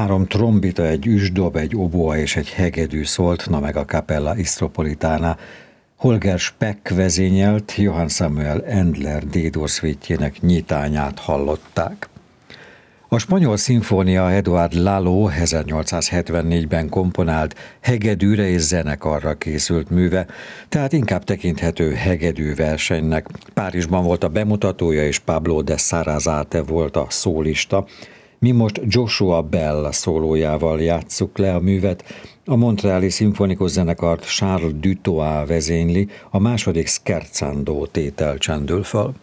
3 trombita, egy üsdob, egy oboa és egy hegedű szólt, na meg a Capella Istropolitana. Holger Speck vezényelt, Johann Samuel Endler D-dur szvétjének nyitányát hallották. A spanyol szimfónia Eduard Lalo 1874-ben komponált hegedűre és zenekarra készült műve, tehát inkább tekinthető hegedű versenynek. Párizsban volt a bemutatója, és Pablo de Sarasate volt a szólista. Mi most Joshua Bell szólójával játsszuk le a művet. A Montreali Szimfonikus Zenekart Charles Dutoit vezényli, a második Scherzando tétel csendül föl.